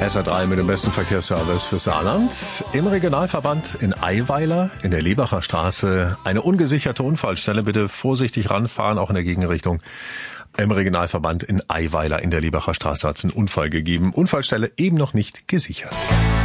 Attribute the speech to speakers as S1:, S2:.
S1: SR3 mit dem besten Verkehrsservice für Saarland. Im Regionalverband in Eiweiler in der Lebacher Straße eine ungesicherte Unfallstelle. Bitte vorsichtig ranfahren, auch in der Gegenrichtung. Im Regionalverband in Eiweiler in der Lebacher Straße hat es einen Unfall gegeben. Unfallstelle eben noch nicht gesichert.